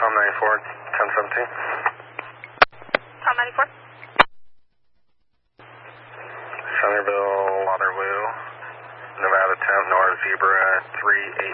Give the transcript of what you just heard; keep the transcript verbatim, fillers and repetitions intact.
Palm ninety-four, ten seventeen. Palm ninety-four. Centerville, Waterloo, Nevada ten, North Zebra three eight.